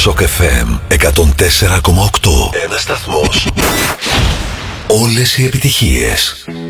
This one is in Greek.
Shock FM 104,8. Ένας σταθμός. Όλες οι επιτυχίες.